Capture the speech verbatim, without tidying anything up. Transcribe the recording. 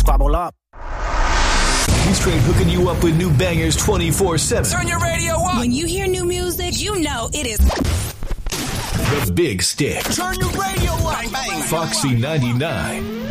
bubble up. He's straight hooking you up with new bangers twenty-four seven. Turn your radio up. When you hear new music, you know it is The Big Stick. Turn your radio up. Foxy ninety-nine.